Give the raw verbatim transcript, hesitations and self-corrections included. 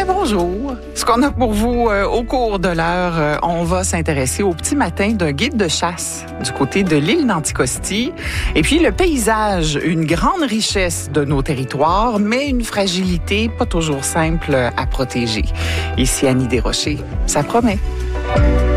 Ben bonjour. Ce qu'on a pour vous euh, au cours de l'heure, euh, on va s'intéresser au petit matin d'un guide de chasse du côté de l'île d'Anticosti. Et puis le paysage, une grande richesse de nos territoires, mais une fragilité pas toujours simple à protéger. Ici Annie Desrochers, ça promet.